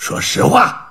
说实话。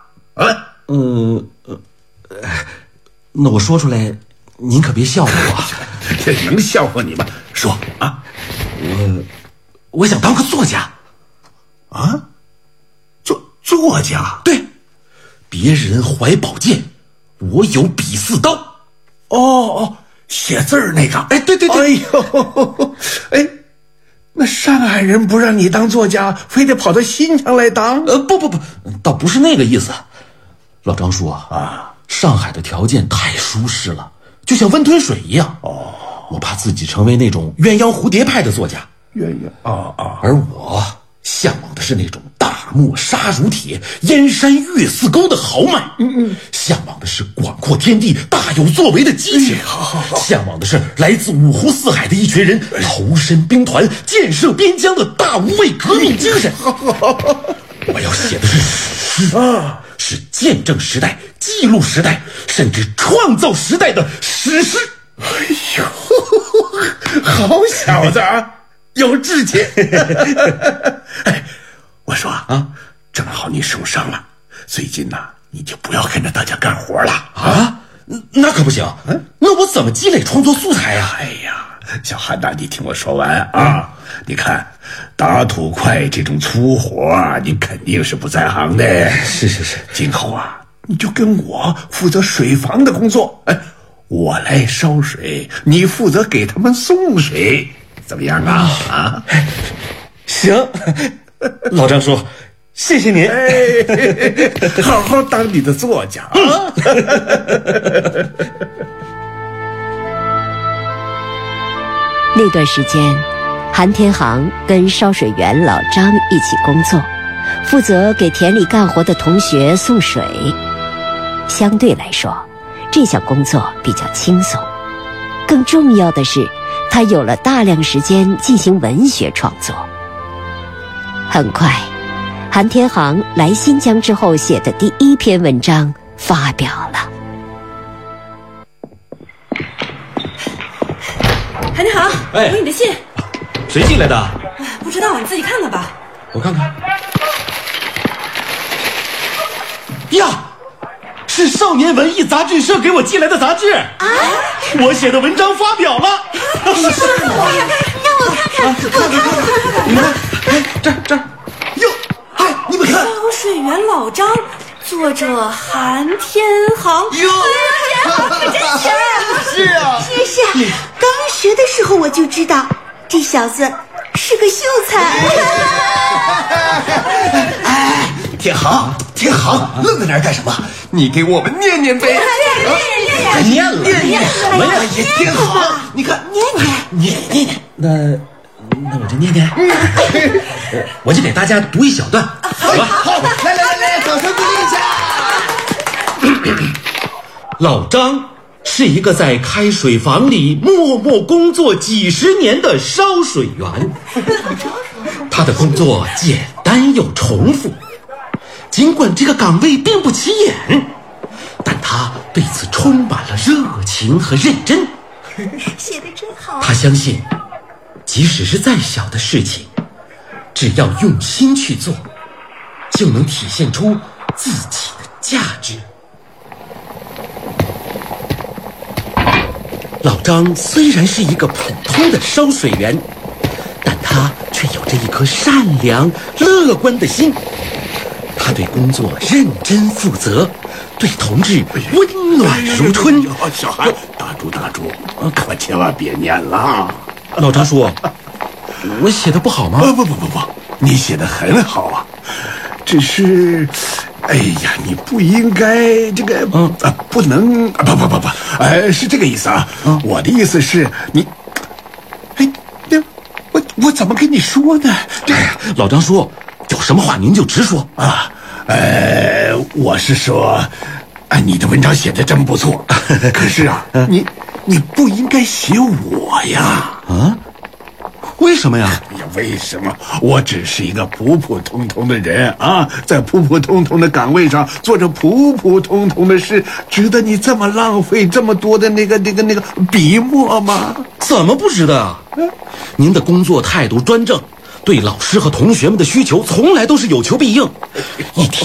那我说出来，您可别笑话我。 这能笑话你吗？说啊。 我想当个作家。 啊？作家？ 对，别人怀宝剑，我有笔似刀。 哦，写字儿那个。 哎，对。 哎呦，哎，那上海人不让你当作家，非得跑到新疆来当？ 不，倒不是那个意思。老张叔啊，上海的条件太舒适了，就像温吞水一样。我怕自己成为那种鸳鸯蝴蝶派的作家。而我向往的是那种大漠沙如铁，燕山月似钩的豪迈。向往的是广阔天地，大有作为的激情。向往的是来自五湖四海的一群人投身兵团，建设边疆的大无畏革命精神。我要写的是史诗啊，是见证时代、记录时代，甚至创造时代的史诗。 哎呦，好小子啊，有志气。哎，我说啊，正好你受伤了，最近呢，你就不要跟着大家干活了啊。 那可不行。那我怎么积累创作素材呀？ 哎呀，小韩呐，你听我说完啊。你看打土块这种粗活啊，你肯定是不在行的。 是。 今后啊，你就跟我负责水房的工作。哎，我来烧水，你负责给他们送水，怎么样啊？ 行，老张叔，谢谢您。 好好当你的作家啊。 那段时间，韩天航跟烧水员老张一起工作，负责给田里干活的同学送水。相对来说，这项工作比较轻松。更重要的是，他有了大量时间进行文学创作。很快，韩天航来新疆之后写的第一篇文章发表了。 韩天航，有你的信。 谁寄来的？ 不知道，你自己看看吧。 我看看。呀，是少年文艺杂志社给我寄来的杂志啊！我写的文章发表了。 是吗？让我看看， 你看，这儿，哟，哎，你们看， 烧水员老张，作者韩天航。 哟， 天航可真行！ 是啊， 是，刚学的时候我就知道，这小子是个秀才。 哎，天航，愣在那儿干什么？你给我们念念呗。 念了什么呀？ 天航，你看， 念。那我就念。我就给大家读一小段，好吧？ 好，来，掌声鼓励一下。 老张是一个在开水房里默默工作几十年的烧水员，他的工作简单又重复，尽管这个岗位并不起眼，但他对此充满了热情和认真。 写得真好。 他相信，即使是再小的事情，只要用心去做，就能体现出自己的价值。老张虽然是一个普通的烧水员，但他却有着一颗善良乐观的心。他对工作认真负责，对同志温暖如春。 小韩，打住，可千万别念了。 老张叔，我写的不好吗？ 不，你写的很好啊，只是，哎呀，你不应该这个，不能，不，是这个意思啊。我的意思是你，哎，我怎么跟你说呢？ 老张叔，有什么话您就直说啊。我是说，你的文章写的真不错，可是啊，你不应该写我呀。 啊？为什么呀？ 为什么？我只是一个普普通通的人啊，在普普通通的岗位上做着普普通通的事，值得你这么浪费这么多的那个笔墨吗？ 怎么不值得啊？您的工作态度专正，对老师和同学们的需求从来都是有求必应，一